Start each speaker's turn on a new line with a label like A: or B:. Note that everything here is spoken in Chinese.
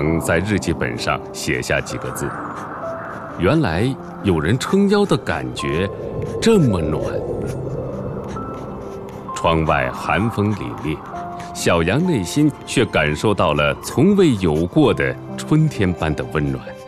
A: 阳在日记本上写下几个字：原来有人撑腰的感觉这么暖。窗外寒风凛冽，小杨内心却感受到了从未有过的春天般的温暖。